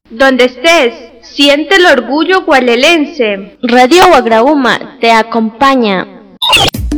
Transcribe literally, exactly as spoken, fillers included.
Donde estés, siente el orgullo gualelense. Radio Guagraúma te acompaña.